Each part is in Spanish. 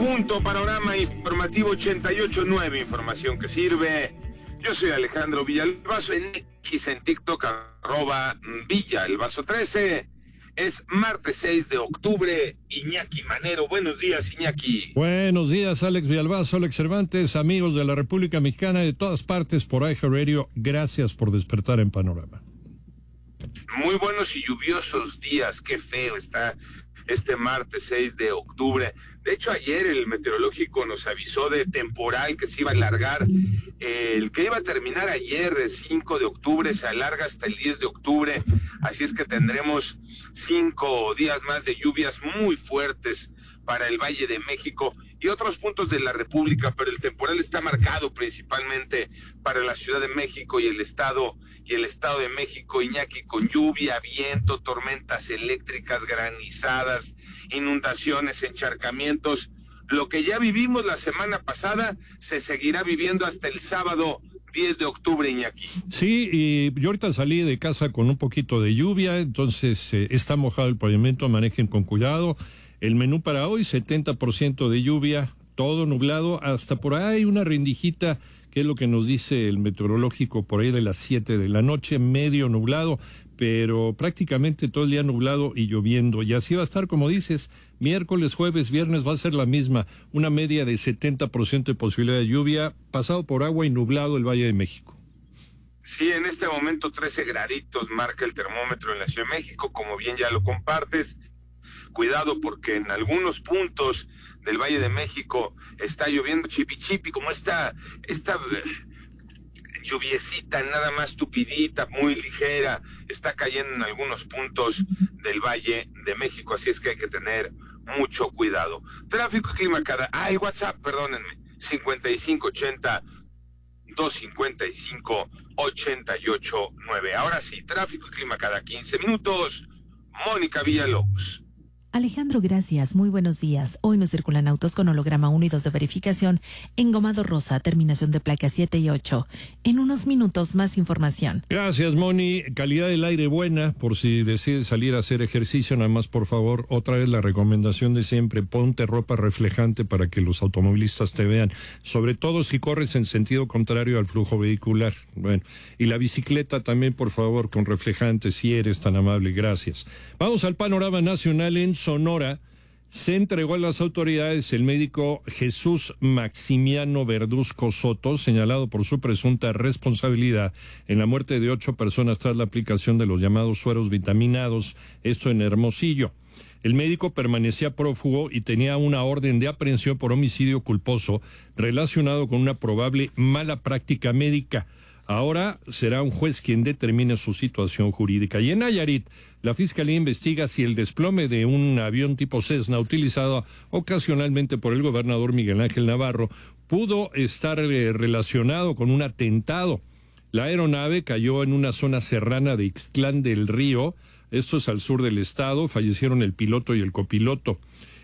punto, panorama informativo 88.9, información que sirve. Yo soy Alejandro Villalbazo, en X, en TikTok, @Villalbazo13. Es martes 6 de octubre, Iñaki Manero. Buenos días, Iñaki. Buenos días, Alex Villalbazo, Alex Cervantes, amigos de la República Mexicana de todas partes por iHeartRadio. Gracias por despertar en Panorama. Muy buenos y lluviosos días, qué feo está este martes 6 de octubre. De hecho, ayer el meteorológico nos avisó de temporal que se iba a alargar, el que iba a terminar ayer, el 5 de octubre, se alarga hasta el 10 de octubre, así es que tendremos 5 días más de lluvias muy fuertes para el Valle de México y otros puntos de la República, pero el temporal está marcado principalmente para la Ciudad de México y el Estado de México, Iñaki, con lluvia, viento, tormentas eléctricas, granizadas, inundaciones, encharcamientos. Lo que ya vivimos la semana pasada se seguirá viviendo hasta el sábado 10 de octubre, Iñaki. Sí, y yo ahorita salí de casa con un poquito de lluvia, entonces está mojado el pavimento, manejen con cuidado. El menú para hoy, 70% de lluvia, todo nublado, hasta por ahí una rendijita, que es lo que nos dice el meteorológico, por ahí de las 7 de la noche, medio nublado, pero prácticamente todo el día nublado y lloviendo. Y así va a estar, como dices, miércoles, jueves, viernes va a ser la misma, una media de 70% de posibilidad de lluvia, pasado por agua y nublado el Valle de México. Sí, en este momento 13 graditos marca el termómetro en la Ciudad de México, como bien ya lo compartes. Cuidado porque en algunos puntos del Valle de México está lloviendo chipi, como esta lluviecita nada más tupidita, muy ligera, está cayendo en algunos puntos del Valle de México, así es que hay que tener mucho cuidado. Tráfico y clima WhatsApp, perdónenme, 5580-255-889. Ahora sí, tráfico y clima cada 15 minutos. Mónica Villalobos. Alejandro, gracias. Muy buenos días. Hoy nos circulan autos con holograma 1 y 2 de verificación, engomado rosa, terminación de placas 7 y 8. En unos minutos, más información. Gracias, Moni. Calidad del aire buena, por si decides salir a hacer ejercicio, nada más, por favor, otra vez la recomendación de siempre, ponte ropa reflejante para que los automovilistas te vean, sobre todo si corres en sentido contrario al flujo vehicular. Bueno, y la bicicleta también, por favor, con reflejante, si eres tan amable, gracias. Vamos al panorama nacional. En Sonora se entregó a las autoridades el médico Jesús Maximiano Verduzco Soto, señalado por su presunta responsabilidad en la muerte de 8 personas tras la aplicación de los llamados sueros vitaminados, esto en Hermosillo. El médico permanecía prófugo y tenía una orden de aprehensión por homicidio culposo relacionado con una probable mala práctica médica. Ahora será un juez quien determine su situación jurídica. Y en Nayarit, la Fiscalía investiga si el desplome de un avión tipo Cessna utilizado ocasionalmente por el gobernador Miguel Ángel Navarro pudo estar relacionado con un atentado. La aeronave cayó en una zona serrana de Ixtlán del Río, esto es al sur del estado, fallecieron el piloto y el copiloto.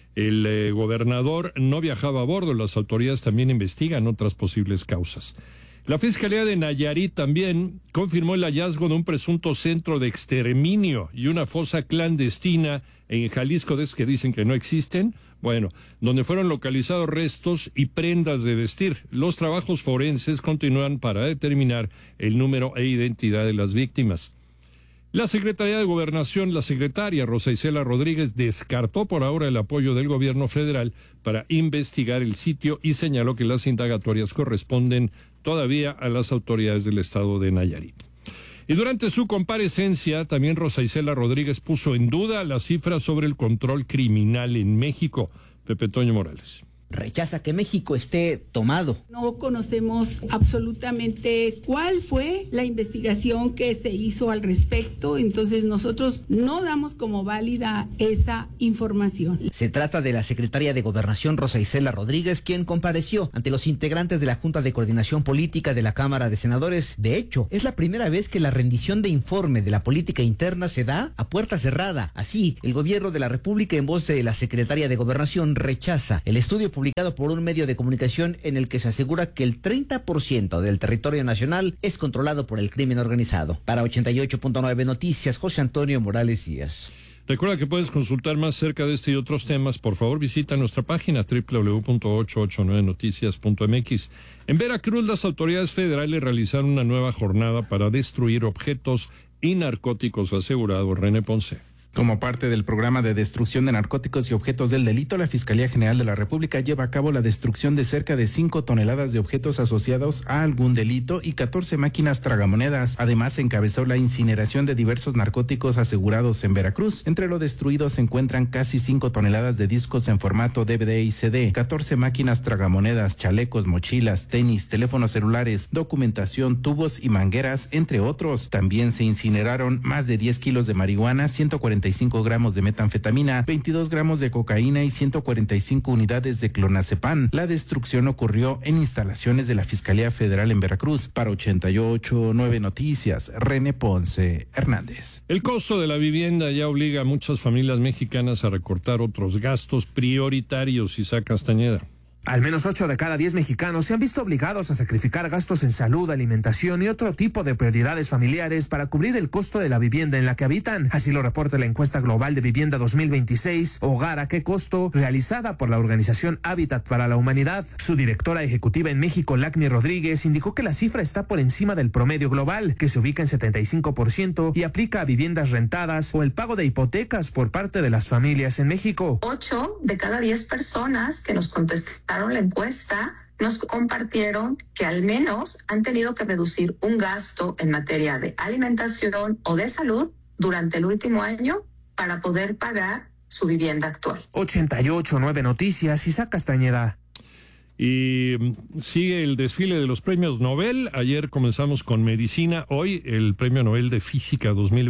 El gobernador no viajaba a bordo, las autoridades también investigan otras posibles causas. La Fiscalía de Nayarit también confirmó el hallazgo de un presunto centro de exterminio y una fosa clandestina en Jalisco, de que dicen que no existen, bueno, donde fueron localizados restos y prendas de vestir. Los trabajos forenses continúan para determinar el número e identidad de las víctimas. La Secretaría de Gobernación, la secretaria Rosa Isela Rodríguez, descartó por ahora el apoyo del gobierno federal para investigar el sitio y señaló que las indagatorias corresponden todavía a las autoridades del estado de Nayarit. Y durante su comparecencia, también Rosa Isela Rodríguez puso en duda las cifras sobre el control criminal en México. Pepe Toño Morales. Rechaza que México esté tomado. No conocemos absolutamente cuál fue la investigación que se hizo al respecto, entonces nosotros no damos como válida esa información. Se trata de la secretaria de Gobernación Rosa Isela Rodríguez, quien compareció ante los integrantes de la Junta de Coordinación Política de la Cámara de Senadores. De hecho, es la primera vez que la rendición de informe de la política interna se da a puerta cerrada. Así, el gobierno de la República, en voz de la secretaria de Gobernación, rechaza el estudio publicado por un medio de comunicación en el que se asegura que el 30% del territorio nacional es controlado por el crimen organizado. Para 88.9 Noticias, José Antonio Morales Díaz. Recuerda que puedes consultar más cerca de este y otros temas. Por favor, visita nuestra página www.889noticias.mx. En Veracruz, las autoridades federales realizaron una nueva jornada para destruir objetos y narcóticos asegurados. René Ponce. Como parte del programa de destrucción de narcóticos y objetos del delito, la Fiscalía General de la República lleva a cabo la destrucción de cerca de 5 toneladas de objetos asociados a algún delito y 14 máquinas tragamonedas. Además, encabezó la incineración de diversos narcóticos asegurados en Veracruz. Entre lo destruido se encuentran casi 5 toneladas de discos en formato DVD y CD, 14 máquinas tragamonedas, chalecos, mochilas, tenis, teléfonos celulares, documentación, tubos y mangueras, entre otros. También se incineraron más de 10 kilos de marihuana, 145 gramos de metanfetamina, 22 gramos de cocaína y 145 unidades de clonazepam. La destrucción ocurrió en instalaciones de la Fiscalía Federal en Veracruz. Para 88.9 Noticias, René Ponce Hernández. El costo de la vivienda ya obliga a muchas familias mexicanas a recortar otros gastos prioritarios. Isaac Castañeda. Al menos 8 de cada 10 mexicanos se han visto obligados a sacrificar gastos en salud, alimentación y otro tipo de prioridades familiares para cubrir el costo de la vivienda en la que habitan. Así lo reporta la encuesta global de vivienda 2026, Hogar a qué costo, realizada por la organización Hábitat para la Humanidad. Su directora ejecutiva en México, Lacni Rodríguez, indicó que la cifra está por encima del promedio global, que se ubica en 75% y aplica a viviendas rentadas o el pago de hipotecas por parte de las familias en México. 8 de cada 10 personas que nos contestaron la encuesta nos compartieron que al menos han tenido que reducir un gasto en materia de alimentación o de salud durante el último año para poder pagar su vivienda actual. 88.9 Noticias, Isaac Castañeda. Y sigue el desfile de los premios Nobel. Ayer comenzamos con medicina. Hoy el premio Nobel de Física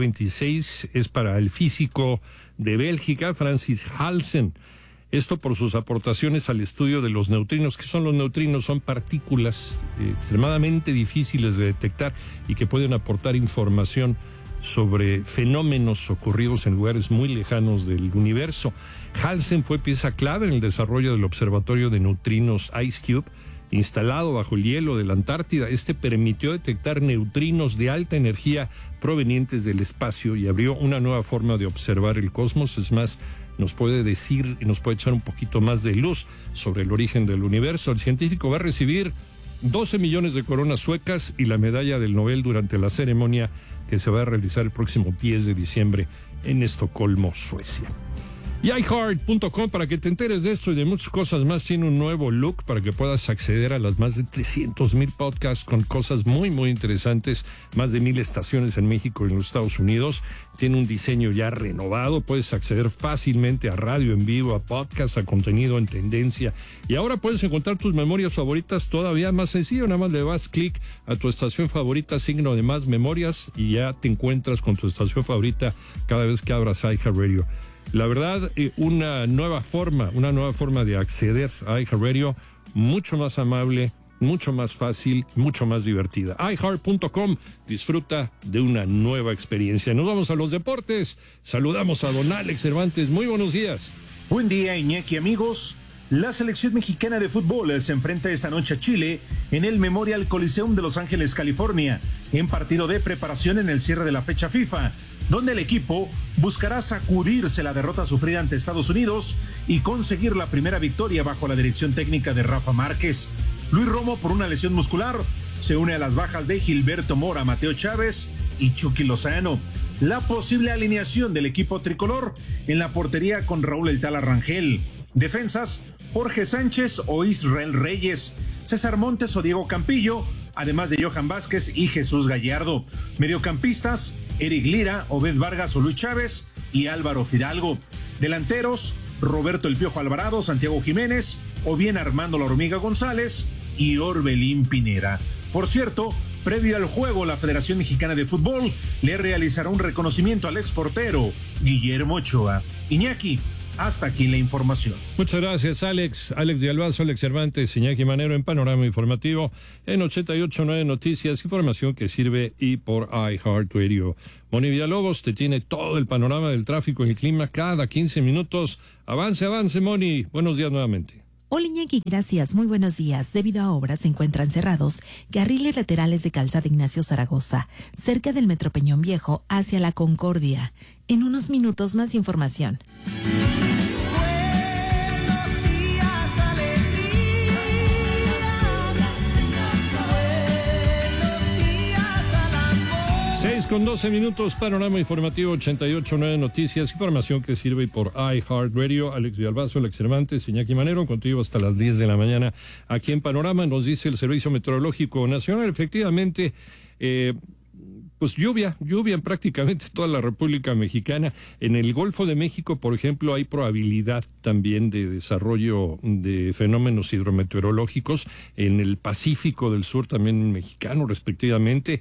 2026 es para el físico de Bélgica, Francis Halsen. Esto por sus aportaciones al estudio de los neutrinos. ¿Qué son los neutrinos? Son partículas extremadamente difíciles de detectar y que pueden aportar información sobre fenómenos ocurridos en lugares muy lejanos del universo. Halsen fue pieza clave en el desarrollo del observatorio de neutrinos IceCube, instalado bajo el hielo de la Antártida. Este permitió detectar neutrinos de alta energía provenientes del espacio y abrió una nueva forma de observar el cosmos. Es más, nos puede decir y nos puede echar un poquito más de luz sobre el origen del universo. El científico va a recibir 12 millones de coronas suecas y la medalla del Nobel durante la ceremonia que se va a realizar el próximo 10 de diciembre en Estocolmo, Suecia. Y iHeart.com, para que te enteres de esto y de muchas cosas más, tiene un nuevo look para que puedas acceder a las más de 300,000 podcasts con cosas muy, muy interesantes, más de 1,000 estaciones en México y en los Estados Unidos. Tiene un diseño ya renovado, puedes acceder fácilmente a radio en vivo, a podcast, a contenido en tendencia. Y ahora puedes encontrar tus memorias favoritas todavía más sencillo, nada más le das clic a tu estación favorita, signo de más memorias, y ya te encuentras con tu estación favorita cada vez que abras iHeartRadio. La verdad, una nueva forma de acceder a iHeartRadio, mucho más amable, mucho más fácil, mucho más divertida. iHeart.com, disfruta de una nueva experiencia. Nos vamos a los deportes. Saludamos a don Alex Cervantes. Muy buenos días. Buen día, Iñaki, amigos. La selección mexicana de fútbol se enfrenta esta noche a Chile en el Memorial Coliseum de Los Ángeles, California, en partido de preparación en el cierre de la fecha FIFA, donde el equipo buscará sacudirse la derrota sufrida ante Estados Unidos y conseguir la primera victoria bajo la dirección técnica de Rafa Márquez. Luis Romo, por una lesión muscular, se une a las bajas de Gilberto Mora, Mateo Chávez y Chucky Lozano. La posible alineación del equipo tricolor en la portería con Raúl El Tala Rangel. Defensas, Jorge Sánchez o Israel Reyes, César Montes o Diego Campillo, además de Johan Vázquez y Jesús Gallardo. Mediocampistas, Eric Lira, Obed Vargas o Luis Chávez y Álvaro Fidalgo. Delanteros, Roberto El Piojo Alvarado, Santiago Jiménez o bien Armando La Hormiga González y Orbelín Pineda. Por cierto, previo al juego, la Federación Mexicana de Fútbol le realizará un reconocimiento al exportero Guillermo Ochoa. Iñaki, hasta aquí la información. Muchas gracias, Alex. Alex de Albazo, Alex Cervantes, Iñaki Manero en Panorama Informativo en 88.9 Noticias, información que sirve y por iHeartRadio. Moni Villalobos te tiene todo el panorama del tráfico y el clima cada 15 minutos. Avance, Moni. Buenos días nuevamente. Hola Iñaki, gracias, muy buenos días. Debido a obras se encuentran cerrados carriles laterales de Calzada Ignacio Zaragoza, cerca del Metro Peñón Viejo, hacia La Concordia. En unos minutos más información. 6:12, panorama informativo 88.9 Noticias, información que sirve por iHeartRadio. Alex Villalbazo, Alex Cervantes, Iñaki Manero, contigo hasta las 10 de la mañana aquí en Panorama. Nos dice el Servicio Meteorológico Nacional, efectivamente, pues lluvia en prácticamente toda la República Mexicana. En el Golfo de México, por ejemplo, hay probabilidad también de desarrollo de fenómenos hidrometeorológicos. En el Pacífico del Sur también mexicano, respectivamente.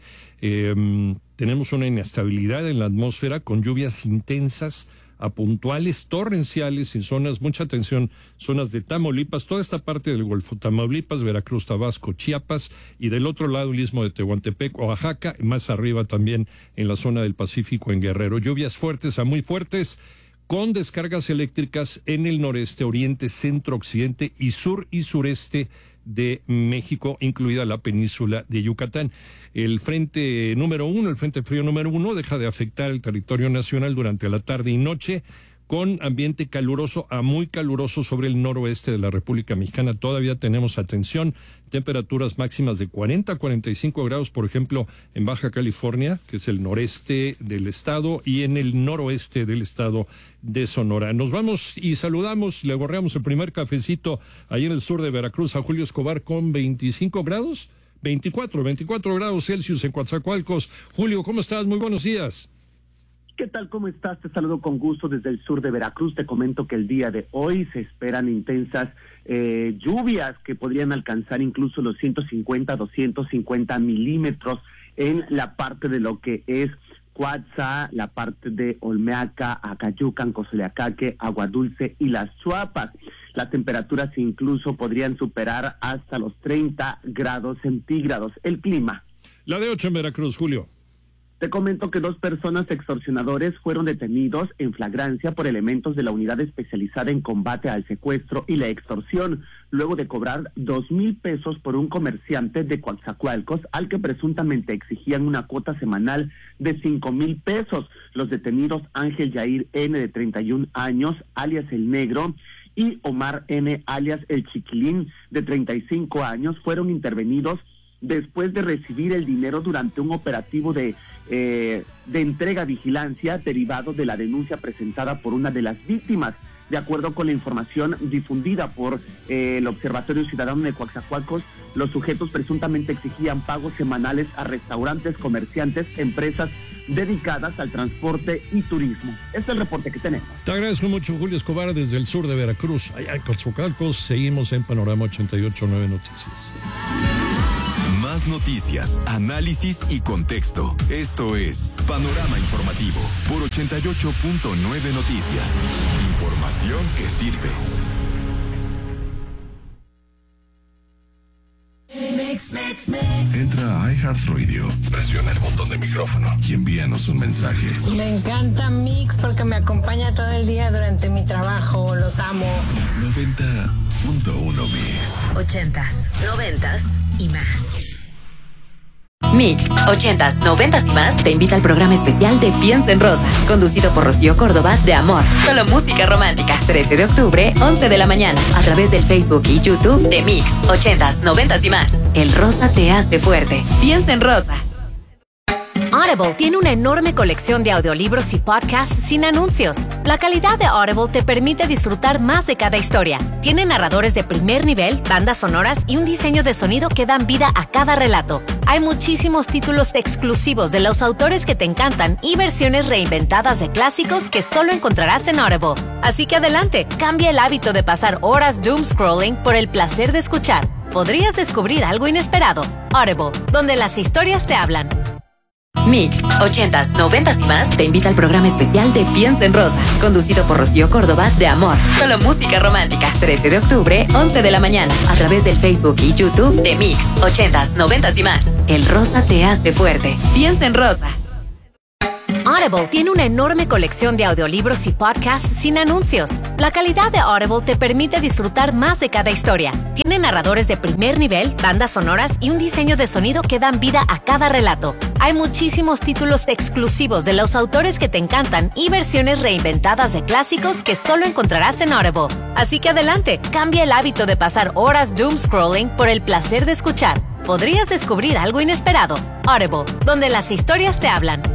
Tenemos una inestabilidad en la atmósfera con lluvias intensas a puntuales, torrenciales en zonas, mucha atención, zonas de Tamaulipas, toda esta parte del Golfo, Tamaulipas, Veracruz, Tabasco, Chiapas, y del otro lado el istmo de Tehuantepec, Oaxaca, y más arriba también en la zona del Pacífico, en Guerrero. Lluvias fuertes a muy fuertes, con descargas eléctricas en el noreste, oriente, centro, occidente y sur y sureste de México, incluida la península de Yucatán. El frente número 1, el frente frío número 1, deja de afectar el territorio nacional durante la tarde y noche, con ambiente caluroso a muy caluroso sobre el noroeste de la República Mexicana. Todavía tenemos, atención, temperaturas máximas de 40 a 45 grados, por ejemplo, en Baja California, que es el noreste del estado, y en el noroeste del estado de Sonora. Nos vamos y saludamos, le gorreamos el primer cafecito ahí en el sur de Veracruz a Julio Escobar con 25 grados, 24 grados Celsius en Coatzacoalcos. Julio, ¿cómo estás? Muy buenos días. ¿Qué tal? ¿Cómo estás? Te saludo con gusto desde el sur de Veracruz. Te comento que el día de hoy se esperan intensas lluvias que podrían alcanzar incluso los 150, 250 milímetros en la parte de lo que es Coatza, la parte de Olmeaca, Acayucan, Cozoleacaque, Agua Dulce y Las Chuapas. Las temperaturas incluso podrían superar hasta los 30 grados centígrados. El clima. La de 8 en Veracruz, Julio. Te comento que 2 personas extorsionadores fueron detenidos en flagrancia por elementos de la unidad especializada en combate al secuestro y la extorsión, luego de cobrar 2,000 pesos por un comerciante de Coatzacoalcos al que presuntamente exigían una cuota semanal de 5,000 pesos. Los detenidos Ángel Yair N, de 31 años, alias El Negro, y Omar N, alias El Chiquilín, de 35 años, fueron intervenidos después de recibir el dinero durante un operativo de entrega vigilancia derivado de la denuncia presentada por una de las víctimas. De acuerdo con la información difundida por el Observatorio Ciudadano de Coatzacoalcos, los sujetos presuntamente exigían pagos semanales a restaurantes, comerciantes, empresas dedicadas al transporte y turismo. Este es el reporte que tenemos. Te agradezco mucho, Julio Escobar, desde el sur de Veracruz. Allá en Coatzacoalcos, seguimos en Panorama 88.9 Noticias. Más noticias, análisis y contexto. Esto es Panorama Informativo por 88.9 Noticias. Información que sirve. Entra a iHeartRadio, presiona el botón de micrófono y envíanos un mensaje. Me encanta Mix porque me acompaña todo el día durante mi trabajo. Los amo. 90.1 Mix. 80s, 90s y más. Mix, 80s, 90s y más te invita al programa especial de Piensa en Rosa, conducido por Rocío Córdoba, de Amor, solo música romántica, 13 de octubre, 11 de la mañana, a través del Facebook y YouTube de Mix, 80s, 90s y más. El rosa te hace fuerte. Piensa en Rosa. Audible tiene una enorme colección de audiolibros y podcasts sin anuncios. La calidad de Audible te permite disfrutar más de cada historia. Tiene narradores de primer nivel, bandas sonoras y un diseño de sonido que dan vida a cada relato. Hay muchísimos títulos exclusivos de los autores que te encantan y versiones reinventadas de clásicos que solo encontrarás en Audible. Así que adelante, cambia el hábito de pasar horas doom scrolling por el placer de escuchar. Podrías descubrir algo inesperado. Audible, donde las historias te hablan. Mix, 80s, 90s y más te invita al programa especial de Piensa en Rosa, conducido por Rocío Córdoba, de Amor, solo música romántica, 13 de octubre, 11 de la mañana, a través del Facebook y YouTube de Mix, 80s, 90s y más. El rosa te hace fuerte. Piensa en Rosa. Audible tiene una enorme colección de audiolibros y podcasts sin anuncios. La calidad de Audible te permite disfrutar más de cada historia. Tiene narradores de primer nivel, bandas sonoras y un diseño de sonido que dan vida a cada relato. Hay muchísimos títulos exclusivos de los autores que te encantan y versiones reinventadas de clásicos que solo encontrarás en Audible. Así que adelante, cambia el hábito de pasar horas doom scrolling por el placer de escuchar. Podrías descubrir algo inesperado. Audible, donde las historias te hablan.